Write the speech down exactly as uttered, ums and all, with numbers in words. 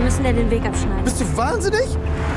müssen dir den Weg abschneiden. Bist du wahnsinnig?